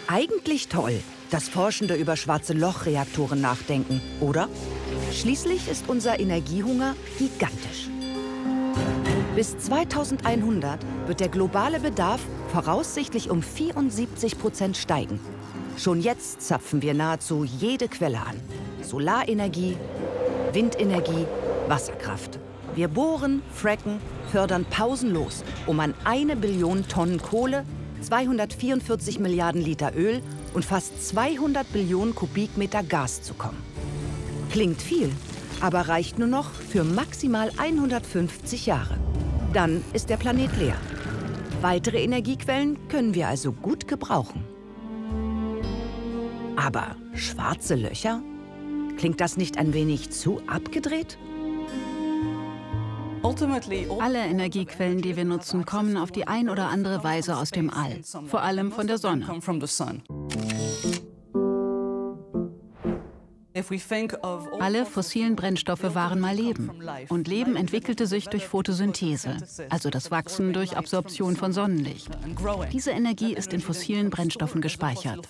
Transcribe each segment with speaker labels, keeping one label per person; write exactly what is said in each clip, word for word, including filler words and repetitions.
Speaker 1: Eigentlich toll, dass Forschende über schwarze Lochreaktoren nachdenken, oder? Schließlich ist unser Energiehunger gigantisch. Bis zweitausendeinhundert wird der globale Bedarf voraussichtlich um vierundsiebzig Prozent steigen. Schon jetzt zapfen wir nahezu jede Quelle an. Solarenergie, Windenergie, Wasserkraft. Wir bohren, fracken, fördern pausenlos, um an eine Billion Tonnen Kohle, zweihundertvierundvierzig Milliarden Liter Öl und fast zweihundert Billionen Kubikmeter Gas zu kommen. Klingt viel, aber reicht nur noch für maximal hundertfünfzig Jahre. Dann ist der Planet leer. Weitere Energiequellen können wir also gut gebrauchen. Aber schwarze Löcher? Klingt das nicht ein wenig zu abgedreht?
Speaker 2: Alle Energiequellen, die wir nutzen, kommen auf die ein oder andere Weise aus dem All, vor allem von der Sonne. Alle fossilen Brennstoffe waren mal Leben. Und Leben entwickelte sich durch Photosynthese, also das Wachsen durch Absorption von Sonnenlicht. Diese Energie ist in fossilen Brennstoffen gespeichert.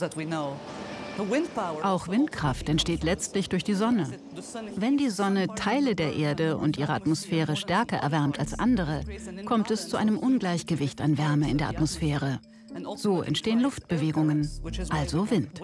Speaker 2: Auch Windkraft entsteht letztlich durch die Sonne. Wenn die Sonne Teile der Erde und ihre Atmosphäre stärker erwärmt als andere, kommt es zu einem Ungleichgewicht an Wärme in der Atmosphäre. So entstehen Luftbewegungen, also Wind.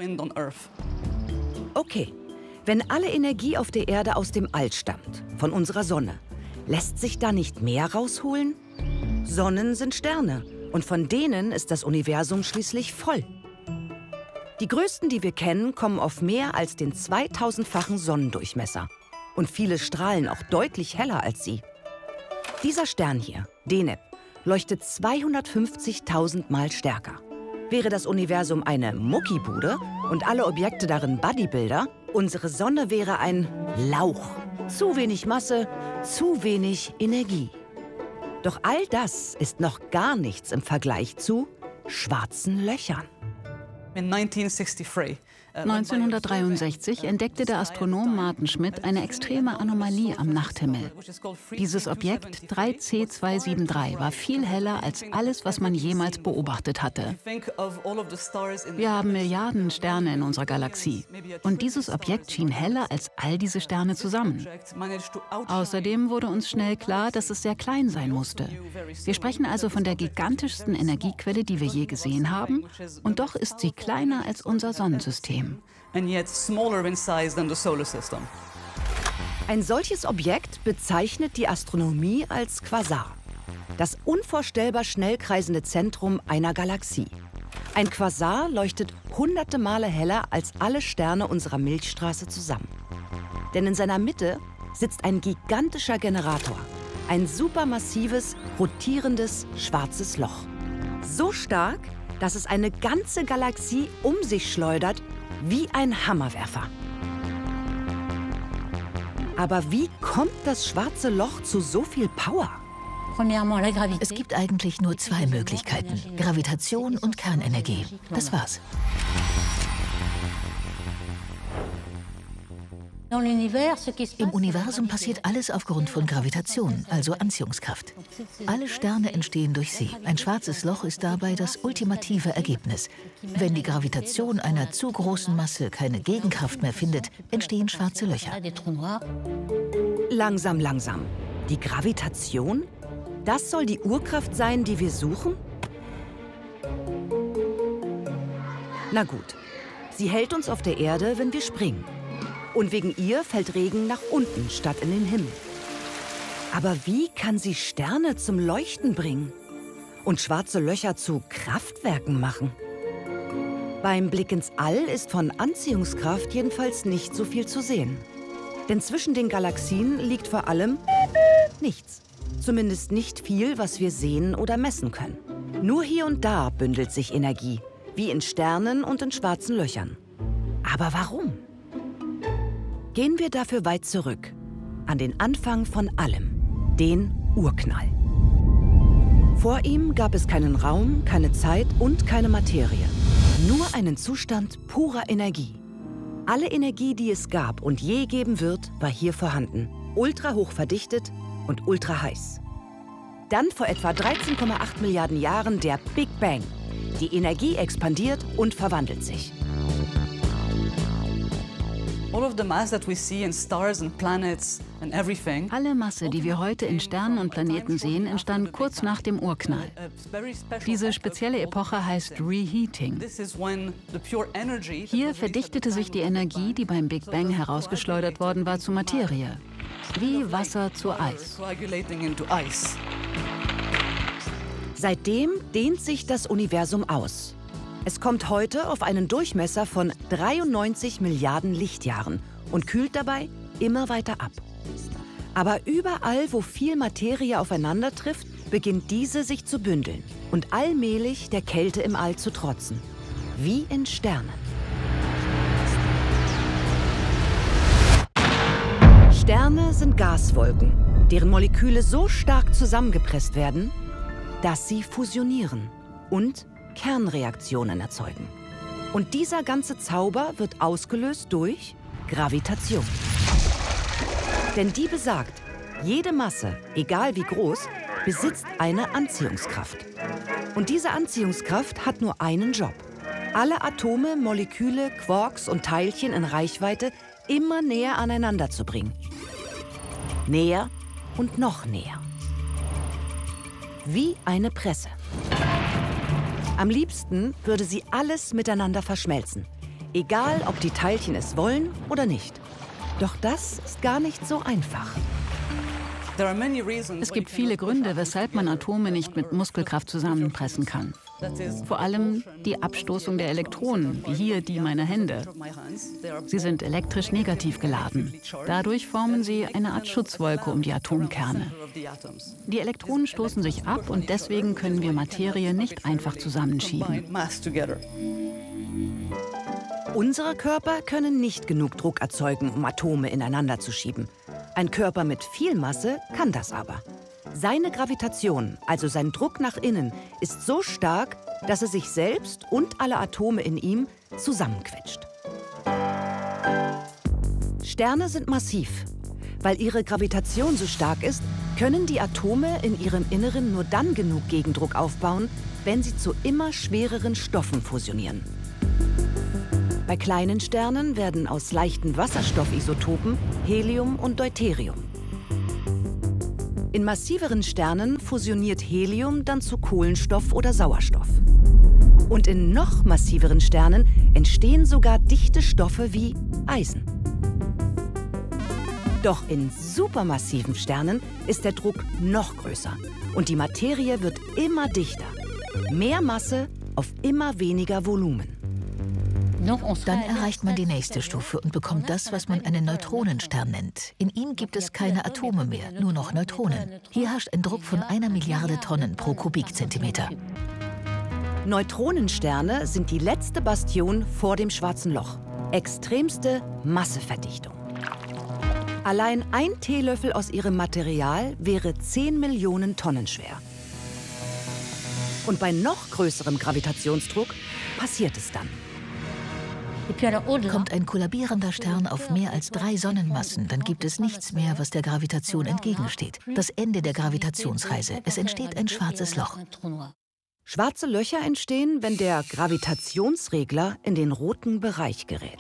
Speaker 1: Okay, wenn alle Energie auf der Erde aus dem All stammt, von unserer Sonne, lässt sich da nicht mehr rausholen? Sonnen sind Sterne und von denen ist das Universum schließlich voll. Die größten, die wir kennen, kommen auf mehr als den zweitausendfachen Sonnendurchmesser. Und viele strahlen auch deutlich heller als sie. Dieser Stern hier, Deneb, leuchtet zweihundertfünfzigtausend Mal stärker. Wäre das Universum eine Muckibude und alle Objekte darin Bodybuilder, unsere Sonne wäre ein Lauch. Zu wenig Masse, zu wenig Energie. Doch all das ist noch gar nichts im Vergleich zu schwarzen Löchern.
Speaker 2: neunzehnhundertdreiundsechzig entdeckte der Astronom Martin Schmidt eine extreme Anomalie am Nachthimmel. Dieses Objekt drei C zweihundertdreiundsiebzig war viel heller als alles, was man jemals beobachtet hatte. Wir haben Milliarden Sterne in unserer Galaxie. Und dieses Objekt schien heller als all diese Sterne zusammen. Außerdem wurde uns schnell klar, dass es sehr klein sein musste. Wir sprechen also von der gigantischsten Energiequelle, die wir je gesehen haben. Und doch ist sie kleiner als unser Sonnensystem.
Speaker 1: Ein solches Objekt bezeichnet die Astronomie als Quasar, das unvorstellbar schnell kreisende Zentrum einer Galaxie. Ein Quasar leuchtet hunderte Male heller als alle Sterne unserer Milchstraße zusammen. Denn in seiner Mitte sitzt ein gigantischer Generator, ein supermassives, rotierendes, schwarzes Loch. So stark, dass es eine ganze Galaxie um sich schleudert wie ein Hammerwerfer. Aber wie kommt das schwarze Loch zu so viel Power?
Speaker 3: Es gibt eigentlich nur zwei Möglichkeiten: Gravitation und Kernenergie. Das war's. Im Universum passiert alles aufgrund von Gravitation, also Anziehungskraft. Alle Sterne entstehen durch sie. Ein schwarzes Loch ist dabei das ultimative Ergebnis. Wenn die Gravitation einer zu großen Masse keine Gegenkraft mehr findet, entstehen schwarze Löcher.
Speaker 1: Langsam, langsam. Die Gravitation? Das soll die Urkraft sein, die wir suchen? Na gut, sie hält uns auf der Erde, wenn wir springen. Und wegen ihr fällt Regen nach unten statt in den Himmel. Aber wie kann sie Sterne zum Leuchten bringen und schwarze Löcher zu Kraftwerken machen? Beim Blick ins All ist von Anziehungskraft jedenfalls nicht so viel zu sehen. Denn zwischen den Galaxien liegt vor allem nichts. Zumindest nicht viel, was wir sehen oder messen können. Nur hier und da bündelt sich Energie, wie in Sternen und in schwarzen Löchern. Aber warum? Gehen wir dafür weit zurück, an den Anfang von allem, den Urknall. Vor ihm gab es keinen Raum, keine Zeit und keine Materie. Nur einen Zustand purer Energie. Alle Energie, die es gab und je geben wird, war hier vorhanden. Ultra hoch verdichtet und ultra heiß. Dann vor etwa dreizehn Komma acht Milliarden Jahren der Big Bang. Die Energie expandiert und verwandelt sich.
Speaker 2: Alle Masse, die wir heute in Sternen und Planeten sehen, entstand kurz nach dem Urknall. Diese spezielle Epoche heißt Reheating. Hier verdichtete sich die Energie, die beim Big Bang herausgeschleudert worden war, zu Materie. Wie Wasser zu Eis.
Speaker 1: Seitdem dehnt sich das Universum aus. Es kommt heute auf einen Durchmesser von dreiundneunzig Milliarden Lichtjahren und kühlt dabei immer weiter ab. Aber überall, wo viel Materie aufeinander trifft, beginnt diese sich zu bündeln und allmählich der Kälte im All zu trotzen. Wie in Sternen. Sterne sind Gaswolken, deren Moleküle so stark zusammengepresst werden, dass sie fusionieren und Kernreaktionen erzeugen. Und dieser ganze Zauber wird ausgelöst durch Gravitation. Denn die besagt, jede Masse, egal wie groß, besitzt eine Anziehungskraft. Und diese Anziehungskraft hat nur einen Job: alle Atome, Moleküle, Quarks und Teilchen in Reichweite immer näher aneinander zu bringen. Näher und noch näher. Wie eine Presse. Am liebsten würde sie alles miteinander verschmelzen. Egal, ob die Teilchen es wollen oder nicht. Doch das ist gar nicht so einfach.
Speaker 2: Es gibt viele Gründe, weshalb man Atome nicht mit Muskelkraft zusammenpressen kann. Vor allem die Abstoßung der Elektronen, wie hier die meiner Hände. Sie sind elektrisch negativ geladen. Dadurch formen sie eine Art Schutzwolke um die Atomkerne. Die Elektronen stoßen sich ab und deswegen können wir Materie nicht einfach zusammenschieben.
Speaker 1: Unsere Körper können nicht genug Druck erzeugen, um Atome ineinander zu schieben. Ein Körper mit viel Masse kann das aber. Seine Gravitation, also sein Druck nach innen, ist so stark, dass er sich selbst und alle Atome in ihm zusammenquetscht. Sterne sind massiv. Weil ihre Gravitation so stark ist, können die Atome in ihrem Inneren nur dann genug Gegendruck aufbauen, wenn sie zu immer schwereren Stoffen fusionieren. Bei kleinen Sternen werden aus leichten Wasserstoffisotopen Helium und Deuterium. In massiveren Sternen fusioniert Helium dann zu Kohlenstoff oder Sauerstoff. Und in noch massiveren Sternen entstehen sogar dichte Stoffe wie Eisen. Doch in supermassiven Sternen ist der Druck noch größer und die Materie wird immer dichter. Mehr Masse auf immer weniger Volumen.
Speaker 3: Dann erreicht man die nächste Stufe und bekommt das, was man einen Neutronenstern nennt. In ihm gibt es keine Atome mehr, nur noch Neutronen. Hier herrscht ein Druck von einer Milliarde Tonnen pro Kubikzentimeter.
Speaker 1: Neutronensterne sind die letzte Bastion vor dem Schwarzen Loch. Extremste Masseverdichtung. Allein ein Teelöffel aus ihrem Material wäre zehn Millionen Tonnen schwer. Und bei noch größerem Gravitationsdruck passiert es dann.
Speaker 3: Kommt ein kollabierender Stern auf mehr als drei Sonnenmassen, dann gibt es nichts mehr, was der Gravitation entgegensteht. Das Ende der Gravitationsreise. Es entsteht ein schwarzes Loch.
Speaker 1: Schwarze Löcher entstehen, wenn der Gravitationsregler in den roten Bereich gerät.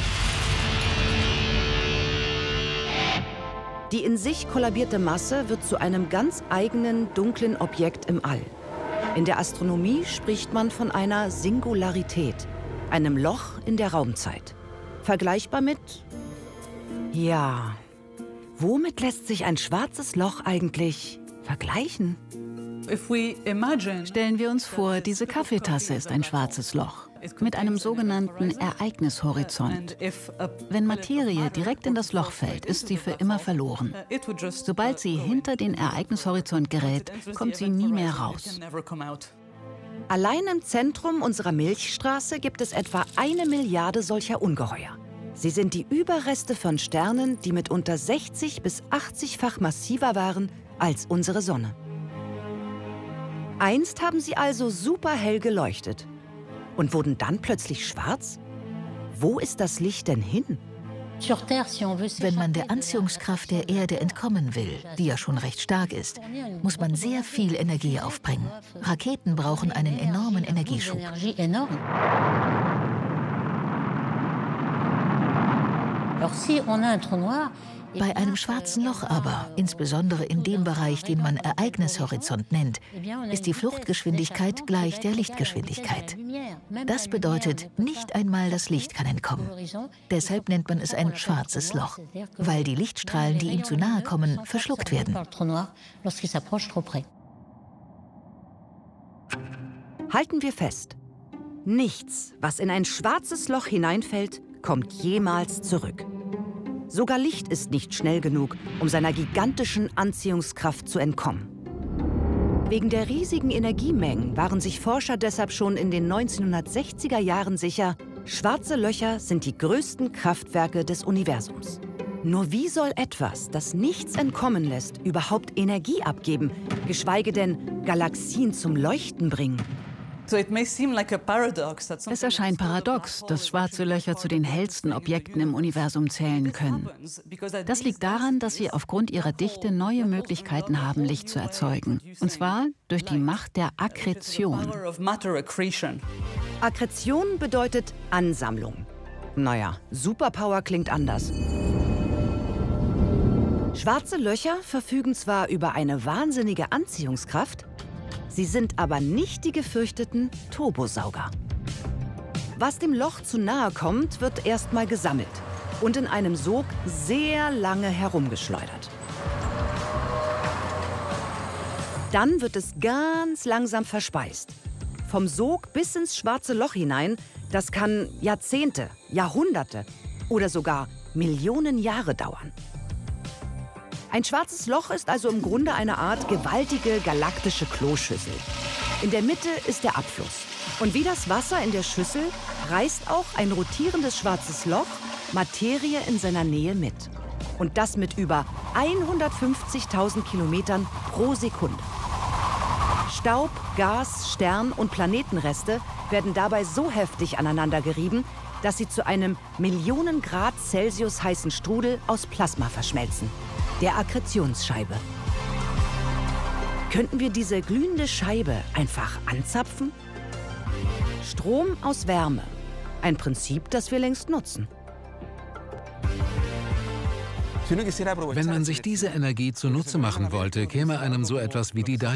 Speaker 1: Die in sich kollabierte Masse wird zu einem ganz eigenen, dunklen Objekt im All. In der Astronomie spricht man von einer Singularität, einem Loch in der Raumzeit. Vergleichbar mit... Ja, womit lässt sich ein schwarzes Loch eigentlich vergleichen?
Speaker 2: Stellen wir uns vor, diese Kaffeetasse ist ein schwarzes Loch mit einem sogenannten Ereignishorizont. Wenn Materie direkt in das Loch fällt, ist sie für immer verloren. Sobald sie hinter den Ereignishorizont gerät, kommt sie nie mehr raus.
Speaker 1: Allein im Zentrum unserer Milchstraße gibt es etwa eine Milliarde solcher Ungeheuer. Sie sind die Überreste von Sternen, die mitunter sechzig bis achtzig-fach massiver waren als unsere Sonne. Einst haben sie also superhell geleuchtet und wurden dann plötzlich schwarz? Wo ist das Licht denn hin?
Speaker 3: Wenn man der Anziehungskraft der Erde entkommen will, die ja schon recht stark ist, muss man sehr viel Energie aufbringen. Raketen brauchen einen enormen Energieschub. Bei einem schwarzen Loch aber, insbesondere in dem Bereich, den man Ereignishorizont nennt, ist die Fluchtgeschwindigkeit gleich der Lichtgeschwindigkeit. Das bedeutet, nicht einmal das Licht kann entkommen. Deshalb nennt man es ein schwarzes Loch, weil die Lichtstrahlen, die ihm zu nahe kommen, verschluckt werden.
Speaker 1: Halten wir fest: Nichts, was in ein schwarzes Loch hineinfällt, kommt jemals zurück. Sogar Licht ist nicht schnell genug, um seiner gigantischen Anziehungskraft zu entkommen. Wegen der riesigen Energiemengen waren sich Forscher deshalb schon in den neunzehnhundertsechziger Jahren sicher, schwarze Löcher sind die größten Kraftwerke des Universums. Nur wie soll etwas, das nichts entkommen lässt, überhaupt Energie abgeben, geschweige denn Galaxien zum Leuchten bringen?
Speaker 2: Es erscheint paradox, dass schwarze Löcher zu den hellsten Objekten im Universum zählen können. Das liegt daran, dass sie aufgrund ihrer Dichte neue Möglichkeiten haben, Licht zu erzeugen. Und zwar durch die Macht der Akkretion.
Speaker 1: Akkretion bedeutet Ansammlung. Naja, Superpower klingt anders. Schwarze Löcher verfügen zwar über eine wahnsinnige Anziehungskraft, sie sind aber nicht die gefürchteten Turbosauger. Was dem Loch zu nahe kommt, wird erstmal gesammelt und in einem Sog sehr lange herumgeschleudert. Dann wird es ganz langsam verspeist. Vom Sog bis ins schwarze Loch hinein, das kann Jahrzehnte, Jahrhunderte oder sogar Millionen Jahre dauern. Ein schwarzes Loch ist also im Grunde eine Art gewaltige galaktische Kloschüssel. In der Mitte ist der Abfluss. Und wie das Wasser in der Schüssel reißt auch ein rotierendes schwarzes Loch Materie in seiner Nähe mit. Und das mit über hundertfünfzigtausend Kilometern pro Sekunde. Staub, Gas, Stern- und Planetenreste werden dabei so heftig aneinander gerieben, dass sie zu einem Millionen Grad Celsius heißen Strudel aus Plasma verschmelzen. Der Akkretionsscheibe. Könnten wir diese glühende Scheibe einfach anzapfen? Strom aus Wärme. Ein Prinzip, das wir längst nutzen.
Speaker 4: Wenn man sich diese Energie zunutze machen wollte, käme einem so etwas wie die